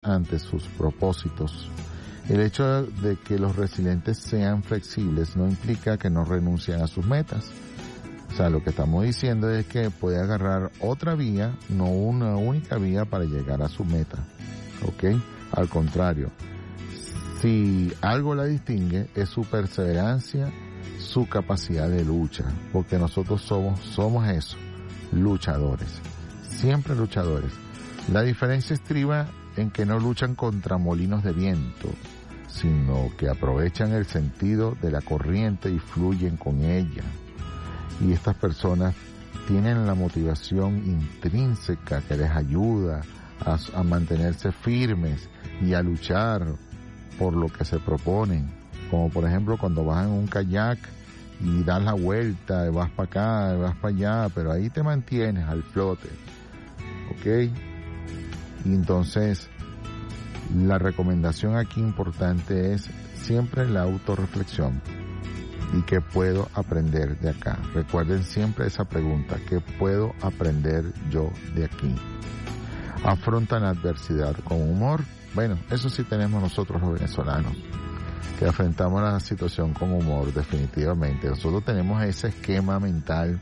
ante sus propósitos. El hecho de que los resilientes sean flexibles no implica que no renuncien a sus metas. O sea, lo que estamos diciendo es que puede agarrar otra vía, no una única vía para llegar a su meta. ¿Ok? Al contrario, si algo la distingue es su perseverancia, su capacidad de lucha, porque nosotros somos eso, luchadores, siempre luchadores. La diferencia estriba en que no luchan contra molinos de viento, sino que aprovechan el sentido de la corriente y fluyen con ella. Y estas personas tienen la motivación intrínseca que les ayuda a mantenerse firmes y a luchar por lo que se proponen. Como por ejemplo cuando vas en un kayak y das la vuelta, vas para acá, vas para allá, pero ahí te mantienes al flote. ¿Ok? Y entonces la recomendación aquí importante es siempre la autorreflexión. ¿Y qué puedo aprender de acá? Recuerden siempre esa pregunta, ¿qué puedo aprender yo de aquí? ¿Afrontan la adversidad con humor? Bueno, eso sí tenemos nosotros los venezolanos, que afrontamos la situación con humor, definitivamente. Nosotros tenemos ese esquema mental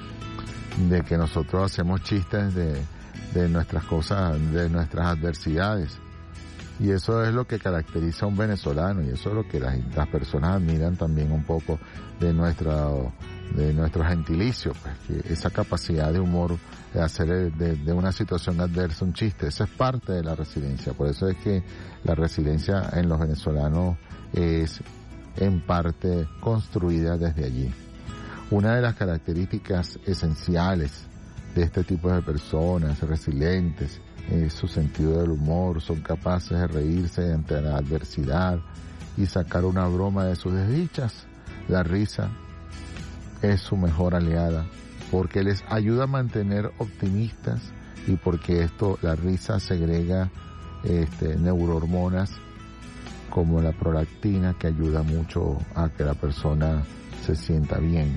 de que nosotros hacemos chistes de nuestras cosas, de nuestras adversidades. Y eso es lo que caracteriza a un venezolano, y eso es lo que las personas admiran también un poco de nuestro gentilicio, pues, que esa capacidad de humor, de hacer de una situación adversa un chiste, esa es parte de la resiliencia. Por eso es que la resiliencia en los venezolanos es en parte construida desde allí. Una de las características esenciales de este tipo de personas resilientes es su sentido del humor. Son capaces de reírse ante la adversidad y sacar una broma de sus desdichas. La risa es su mejor aliada porque les ayuda a mantener optimistas y porque la risa segrega neurohormonas como la prolactina, que ayuda mucho a que la persona se sienta bien.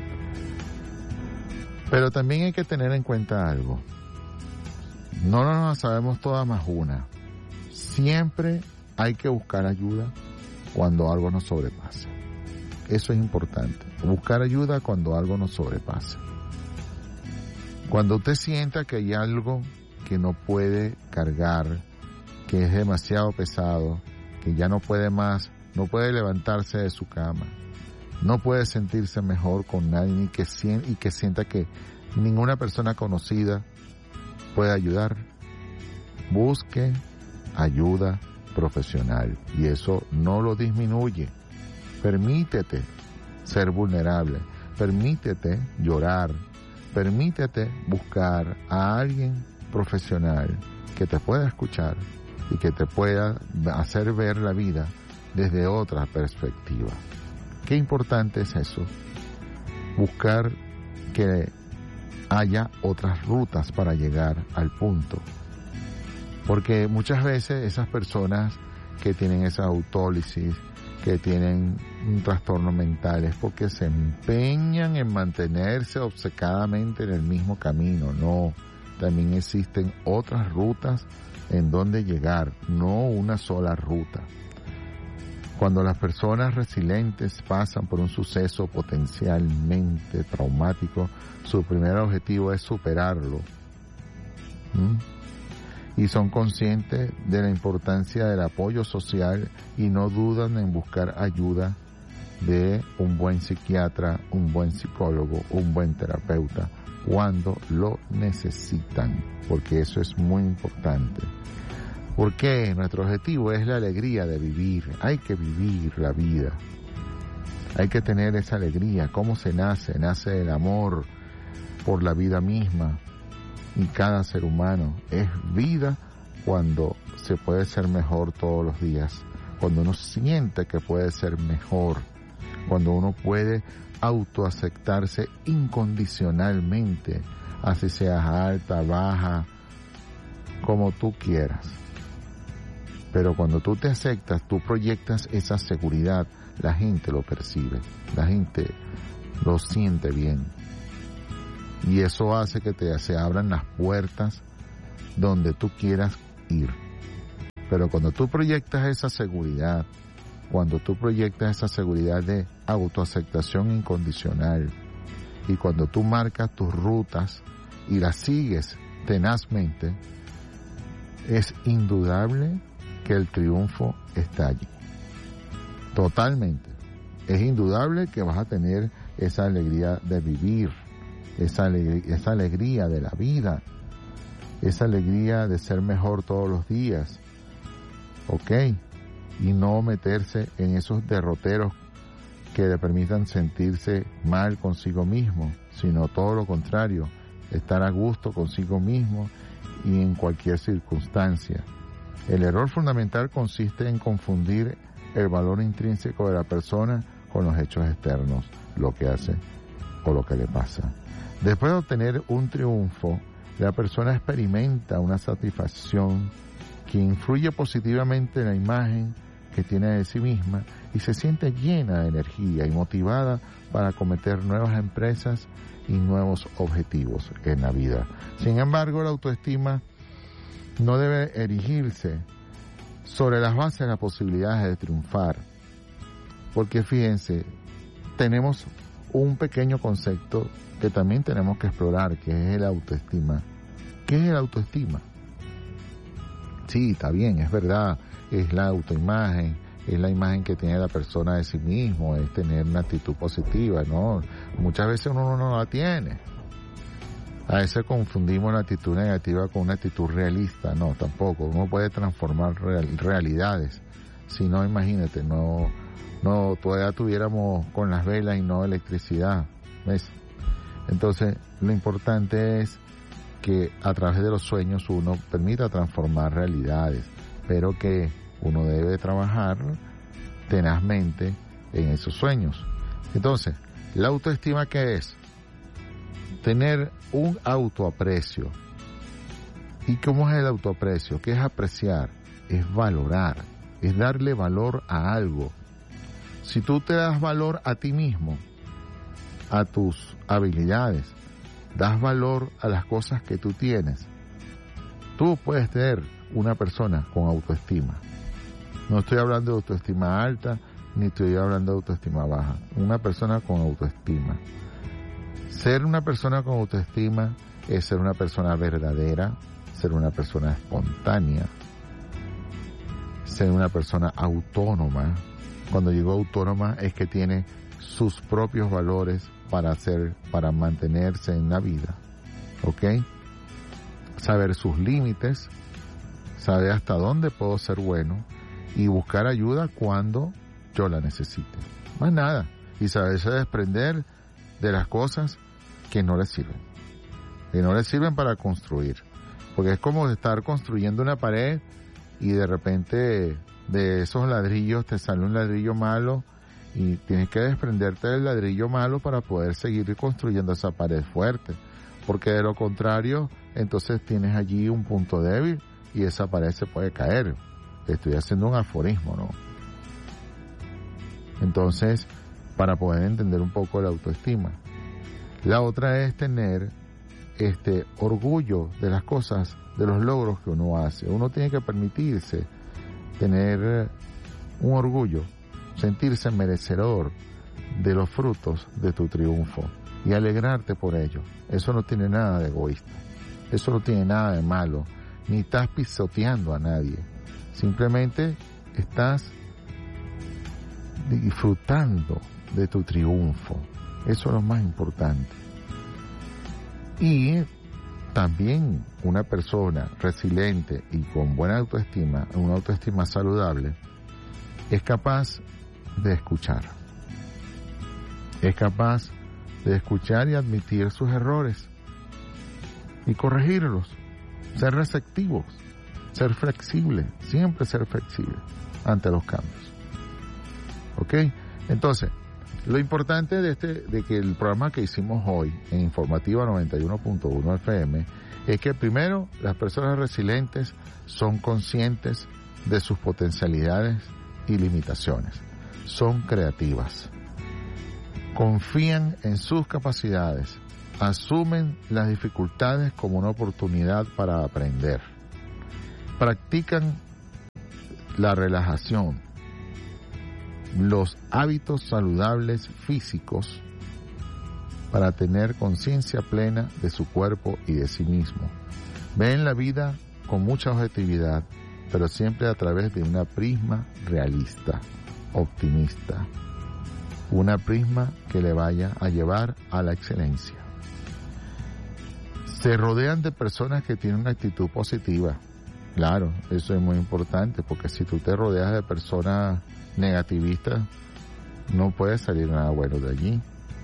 Pero también hay que tener en cuenta algo. No nos sabemos todas más una. Siempre hay que buscar ayuda cuando algo nos sobrepasa. Eso es importante. Buscar ayuda cuando algo nos sobrepasa. Cuando usted sienta que hay algo que no puede cargar, que es demasiado pesado, que ya no puede más, no puede levantarse de su cama, no puede sentirse mejor con nadie, y que sienta que ninguna persona conocida puede ayudar, busque ayuda profesional, y eso no lo disminuye. Permítete ser vulnerable, permítete llorar, permítete buscar a alguien profesional que te pueda escuchar y que te pueda hacer ver la vida desde otra perspectiva. Qué importante es eso, buscar que haya otras rutas para llegar al punto. Porque muchas veces esas personas que tienen esa autólisis, que tienen un trastorno mental, es porque se empeñan en mantenerse obcecadamente en el mismo camino. No, también existen otras rutas en donde llegar, no una sola ruta. Cuando las personas resilientes pasan por un suceso potencialmente traumático, su primer objetivo es superarlo. Y son conscientes de la importancia del apoyo social y no dudan en buscar ayuda de un buen psiquiatra, un buen psicólogo, un buen terapeuta cuando lo necesitan, porque eso es muy importante. Porque nuestro objetivo es la alegría de vivir. Hay que vivir la vida. Hay que tener esa alegría. ¿Cómo se nace? Nace el amor por la vida misma. Y cada ser humano es vida cuando se puede ser mejor todos los días. Cuando uno siente que puede ser mejor. Cuando uno puede autoaceptarse incondicionalmente. Así seas alta, baja, como tú quieras. Pero cuando tú te aceptas, tú proyectas esa seguridad, la gente lo percibe, la gente lo siente bien. Y eso hace que se abran las puertas donde tú quieras ir. Pero cuando tú proyectas esa seguridad, cuando tú proyectas esa seguridad de autoaceptación incondicional, y cuando tú marcas tus rutas y las sigues tenazmente, es indudable que el triunfo está allí. Totalmente. Es indudable que vas a tener esa alegría de vivir, esa alegría de la vida, esa alegría de ser mejor todos los días, ¿ok? Y no meterse en esos derroteros que le permitan sentirse mal consigo mismo, sino todo lo contrario, estar a gusto consigo mismo y en cualquier circunstancia. El error fundamental consiste en confundir el valor intrínseco de la persona con los hechos externos, lo que hace o lo que le pasa. Después de obtener un triunfo, la persona experimenta una satisfacción que influye positivamente en la imagen que tiene de sí misma y se siente llena de energía y motivada para acometer nuevas empresas y nuevos objetivos en la vida. Sin embargo, la autoestima no debe erigirse sobre las bases de las posibilidades de triunfar, porque fíjense, tenemos un pequeño concepto que también tenemos que explorar, que es el autoestima. ¿Qué es el autoestima? Sí, está bien, es verdad, es la autoimagen, es la imagen que tiene la persona de sí mismo, es tener una actitud positiva, ¿no? Muchas veces uno no la tiene. A veces confundimos la actitud negativa con una actitud realista, no, tampoco. Uno puede transformar realidades. Si no, imagínate, no, todavía tuviéramos con las velas y no electricidad, ¿ves? Entonces, lo importante es que a través de los sueños uno permita transformar realidades, pero que uno debe trabajar tenazmente en esos sueños. Entonces, la autoestima, ¿qué es? Tener un autoaprecio. ¿Y cómo es el autoaprecio? ¿Qué es apreciar? Es valorar, es darle valor a algo. Si tú te das valor a ti mismo, a tus habilidades, das valor a las cosas que tú tienes, tú puedes ser una persona con autoestima. No estoy hablando de autoestima alta, ni estoy hablando de autoestima baja. Una persona con autoestima. Ser una persona con autoestima es ser una persona verdadera, ser una persona espontánea, ser una persona autónoma. Cuando digo autónoma es que tiene sus propios valores para mantenerse en la vida, ¿ok? Saber sus límites, saber hasta dónde puedo ser bueno y buscar ayuda cuando yo la necesite. Más nada. Y saberse desprender de las cosas que no les sirven. Que no les sirven para construir. Porque es como estar construyendo una pared y de repente de esos ladrillos te sale un ladrillo malo y tienes que desprenderte del ladrillo malo para poder seguir construyendo esa pared fuerte. Porque de lo contrario, entonces tienes allí un punto débil y esa pared se puede caer. Estoy haciendo un aforismo, ¿no? Entonces, para poder entender un poco la autoestima. La otra es tener orgullo de las cosas, de los logros que uno hace. Uno tiene que permitirse tener un orgullo, sentirse merecedor de los frutos de tu triunfo y alegrarte por ello. Eso no tiene nada de egoísta, eso no tiene nada de malo, ni estás pisoteando a nadie. Simplemente estás disfrutando de tu triunfo. Eso es lo más importante. Y también una persona resiliente y con buena autoestima, una autoestima saludable, es capaz de escuchar. Es capaz de escuchar y admitir sus errores y corregirlos. Ser receptivos, ser flexible, siempre ser flexible ante los cambios. ¿Ok? Entonces, lo importante de que el programa que hicimos hoy en Informativa 91.1 FM es que primero las personas resilientes son conscientes de sus potencialidades y limitaciones, son creativas, confían en sus capacidades, asumen las dificultades como una oportunidad para aprender, practican la relajación, los hábitos saludables físicos para tener conciencia plena de su cuerpo y de sí mismo. Ven la vida con mucha objetividad, pero siempre a través de una prisma realista, optimista, una prisma que le vaya a llevar a la excelencia. Se rodean de personas que tienen una actitud positiva. Claro, eso es muy importante, porque si tú te rodeas de personas negativistas, no puede salir nada bueno de allí.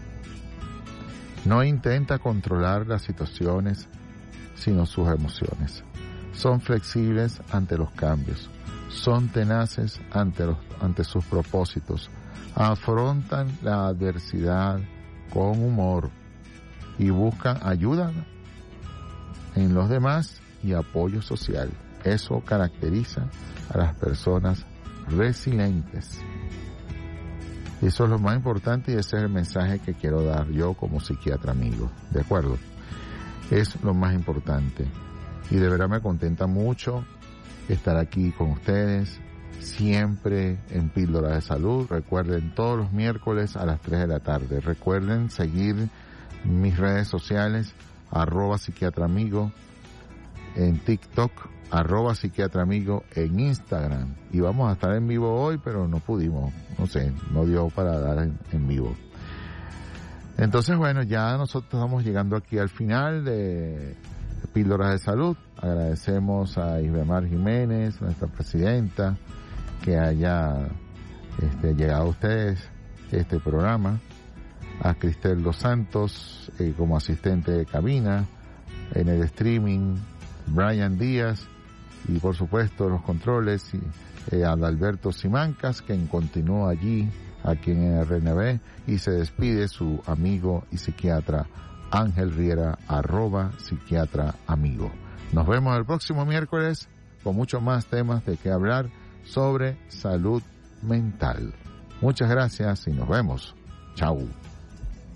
No intenta controlar las situaciones, sino sus emociones. Son flexibles ante los cambios, son tenaces ante sus propósitos, afrontan la adversidad con humor y buscan ayuda en los demás y apoyo social. Eso caracteriza a las personas resilientes. Eso es lo más importante y ese es el mensaje que quiero dar yo como psiquiatra amigo. ¿De acuerdo? Es lo más importante. Y de verdad me contenta mucho estar aquí con ustedes, siempre en Píldoras de Salud. Recuerden, todos los miércoles a las 3 de la tarde. Recuerden seguir mis redes sociales, @psiquiatraamigo, en TikTok, @psiquiatraamigo, en Instagram. Y vamos a estar en vivo hoy, pero no pudimos, no sé, no dio para dar en vivo. Entonces, bueno, ya nosotros estamos llegando aquí al final de Píldoras de Salud. Agradecemos a Isbemar Jiménez, nuestra presidenta, que haya llegado a ustedes este programa, a Cristel Dos Santos como asistente de cabina, en el streaming, Brian Díaz, y por supuesto los controles, Adalberto Simancas, quien continúa allí, aquí en RNB, y se despide su amigo y psiquiatra Ángel Riera, @psiquiatraamigo. Nos vemos el próximo miércoles con muchos más temas de qué hablar sobre salud mental. Muchas gracias y nos vemos. Chau.